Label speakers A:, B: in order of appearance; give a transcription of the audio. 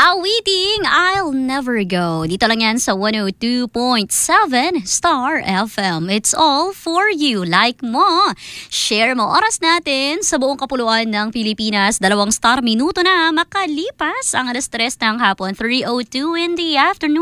A: Awiting I'll Never Go. Dito lang yan sa 102.7 Star FM. It's all for you. Like mo, share mo. Oras natin sa buong kapuluan ng Pilipinas. 2 star minuto na makalipas ang alas 3 ng hapon. 3:02 in the afternoon.